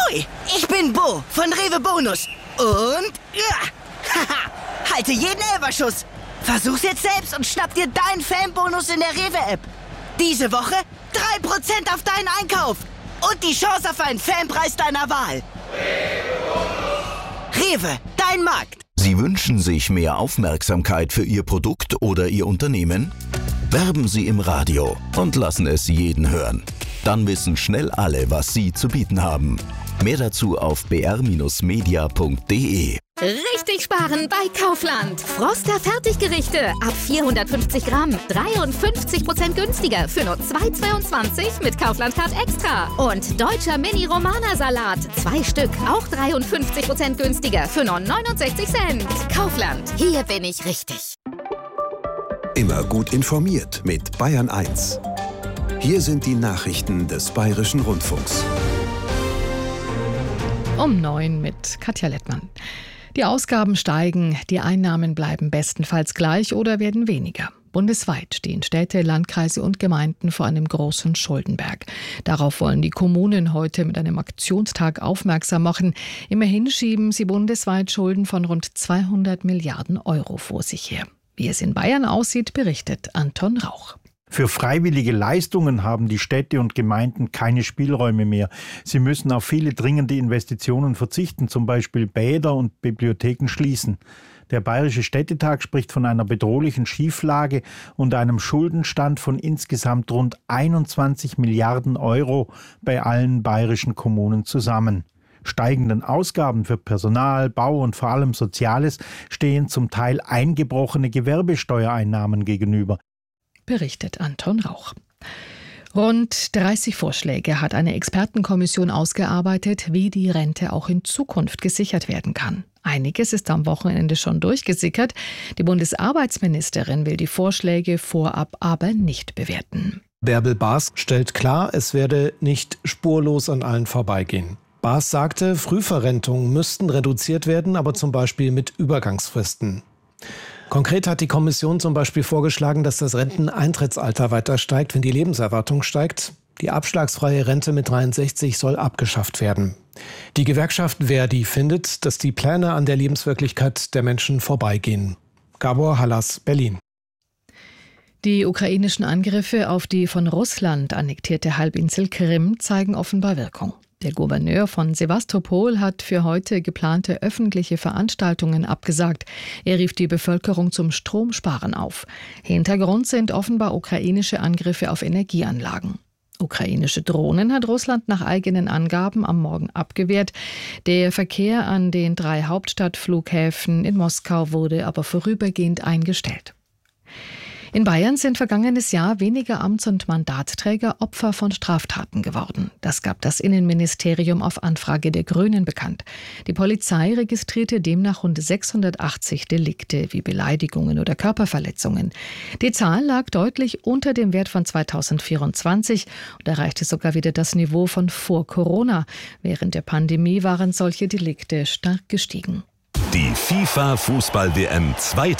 Hoi, ich bin Bo von Rewe Bonus. Und halte jeden Elferschuss. Versuch's jetzt selbst und schnapp dir deinen Fanbonus in der Rewe-App. Diese Woche 3% auf deinen Einkauf. Und die Chance auf einen Fanpreis deiner Wahl. Rewe, dein Markt. Sie wünschen sich mehr Aufmerksamkeit für Ihr Produkt oder Ihr Unternehmen? Werben Sie im Radio und lassen es jeden hören. Dann wissen schnell alle, was Sie zu bieten haben. Mehr dazu auf br-media.de. Richtig sparen bei Kaufland. Froster Fertiggerichte ab 450 Gramm. 53% günstiger für nur 2,22 mit Kaufland-Card Extra. Und deutscher Mini-Romana-Salat. 2 Stück, auch 53% günstiger für nur 69 Cent. Kaufland, hier bin ich richtig. Immer gut informiert mit Bayern 1. Hier sind die Nachrichten des Bayerischen Rundfunks. Um 9 mit Katja Lettmann. Die Ausgaben steigen, die Einnahmen bleiben bestenfalls gleich oder werden weniger. Bundesweit stehen Städte, Landkreise und Gemeinden vor einem großen Schuldenberg. Darauf wollen die Kommunen heute mit einem Aktionstag aufmerksam machen. Immerhin schieben sie bundesweit Schulden von rund 200 Milliarden Euro vor sich her. Wie es in Bayern aussieht, berichtet Anton Rauch. Für freiwillige Leistungen haben die Städte und Gemeinden keine Spielräume mehr. Sie müssen auf viele dringende Investitionen verzichten, zum Beispiel Bäder und Bibliotheken schließen. Der Bayerische Städtetag spricht von einer bedrohlichen Schieflage und einem Schuldenstand von insgesamt rund 21 Milliarden Euro bei allen bayerischen Kommunen zusammen. Steigenden Ausgaben für Personal, Bau und vor allem Soziales stehen zum Teil eingebrochene Gewerbesteuereinnahmen gegenüber. Berichtet Anton Rauch. Rund 30 Vorschläge hat eine Expertenkommission ausgearbeitet, wie die Rente auch in Zukunft gesichert werden kann. Einiges ist am Wochenende schon durchgesickert. Die Bundesarbeitsministerin will die Vorschläge vorab aber nicht bewerten. Bärbel Baas stellt klar, es werde nicht spurlos an allen vorbeigehen. Baas sagte, Frühverrentungen müssten reduziert werden, aber zum Beispiel mit Übergangsfristen. Konkret hat die Kommission zum Beispiel vorgeschlagen, dass das Renteneintrittsalter weiter steigt, wenn die Lebenserwartung steigt. Die abschlagsfreie Rente mit 63 soll abgeschafft werden. Die Gewerkschaft Verdi findet, dass die Pläne an der Lebenswirklichkeit der Menschen vorbeigehen. Gabor Hallas, Berlin. Die ukrainischen Angriffe auf die von Russland annektierte Halbinsel Krim zeigen offenbar Wirkung. Der Gouverneur von Sewastopol hat für heute geplante öffentliche Veranstaltungen abgesagt. Er rief die Bevölkerung zum Stromsparen auf. Hintergrund sind offenbar ukrainische Angriffe auf Energieanlagen. Ukrainische Drohnen hat Russland nach eigenen Angaben am Morgen abgewehrt. Der Verkehr an den 3 Hauptstadtflughäfen in Moskau wurde aber vorübergehend eingestellt. In Bayern sind vergangenes Jahr weniger Amts- und Mandatsträger Opfer von Straftaten geworden. Das gab das Innenministerium auf Anfrage der Grünen bekannt. Die Polizei registrierte demnach rund 680 Delikte wie Beleidigungen oder Körperverletzungen. Die Zahl lag deutlich unter dem Wert von 2024 und erreichte sogar wieder das Niveau von vor Corona. Während der Pandemie waren solche Delikte stark gestiegen. Die FIFA-Fußball-WM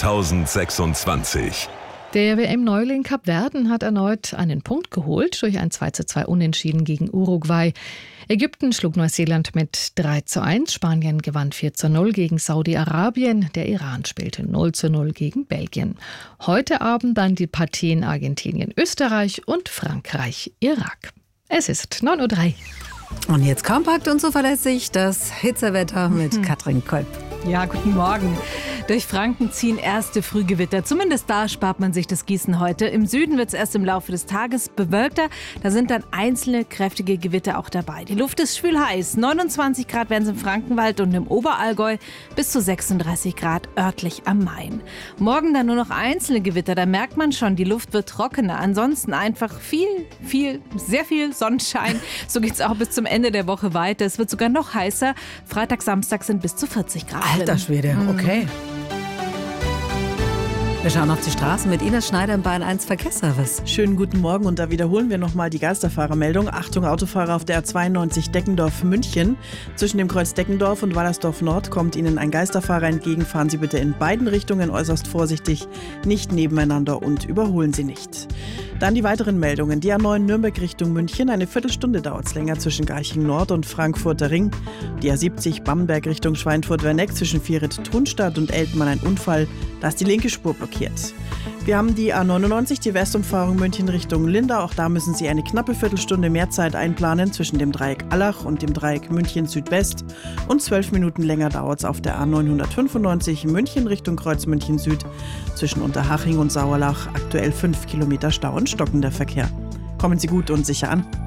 2026. Der WM-Neuling Kapverden hat erneut einen Punkt geholt durch ein 2:2 Unentschieden gegen Uruguay. Ägypten schlug Neuseeland mit 3:1, Spanien gewann 4:0 gegen Saudi-Arabien, der Iran spielte 0:0 gegen Belgien. Heute Abend dann die Partien Argentinien, Österreich und Frankreich, Irak. Es ist 9:03 Uhr. Und jetzt kompakt und zuverlässig das Hitzewetter mit Katrin Kolb. Ja, guten Morgen. Durch Franken ziehen erste Frühgewitter. Zumindest da spart man sich das Gießen heute. Im Süden wird es erst im Laufe des Tages bewölkter. Da sind dann einzelne kräftige Gewitter auch dabei. Die Luft ist schwül heiß. 29 Grad werden es im Frankenwald und im Oberallgäu, bis zu 36 Grad örtlich am Main. Morgen dann nur noch einzelne Gewitter. Da merkt man schon, die Luft wird trockener. Ansonsten einfach sehr viel Sonnenschein. So geht es auch bis zum Ende der Woche weiter. Es wird sogar noch heißer. Freitag, Samstag sind bis zu 40 Grad. Alter Schwede, okay. Wir schauen auf die Straße mit Ines Schneider im Bayern 1 Verkehrsservice. Schönen guten Morgen und da wiederholen wir nochmal die Geisterfahrermeldung. Achtung, Autofahrer auf der A92 Deckendorf-München. Zwischen dem Kreuz Deckendorf und Wallersdorf Nord kommt Ihnen ein Geisterfahrer entgegen. Fahren Sie bitte in beiden Richtungen äußerst vorsichtig, nicht nebeneinander und überholen Sie nicht. Dann die weiteren Meldungen. Die A9 Nürnberg Richtung München. Eine Viertelstunde dauert es länger zwischen Garching Nord und Frankfurter Ring. Die A70 Bamberg Richtung Schweinfurt-Werneck zwischen Vieret-Thunstadt und Eltmann ein Unfall. Da ist die linke Spur blockiert. Wir haben die A99, die Westumfahrung München Richtung Lindau. Auch da müssen Sie eine knappe Viertelstunde mehr Zeit einplanen zwischen dem Dreieck Allach und dem Dreieck München Südwest. Und 12 Minuten länger dauert es auf der A995 München Richtung Kreuz München Süd. Zwischen Unterhaching und Sauerlach aktuell 5 Kilometer Stau und stockender Verkehr. Kommen Sie gut und sicher an.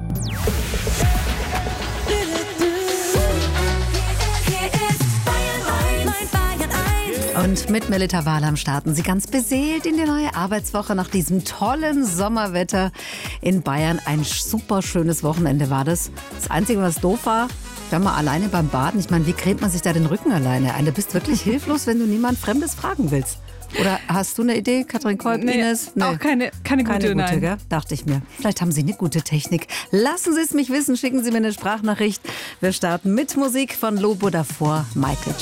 Und mit Melita Wahlam starten Sie ganz beseelt in die neue Arbeitswoche nach diesem tollen Sommerwetter in Bayern. Ein super schönes Wochenende war das. Das Einzige, was doof war, wenn man alleine beim Baden, ich meine, wie cremt man sich da den Rücken alleine ein? Du bist wirklich hilflos, wenn du niemand Fremdes fragen willst. Oder hast du eine Idee, Katrin Kolb, Ines? Nee, auch keine gute, nein. Gell? Dachte ich mir. Vielleicht haben Sie eine gute Technik. Lassen Sie es mich wissen, schicken Sie mir eine Sprachnachricht. Wir starten mit Musik von Lobo, davor Michael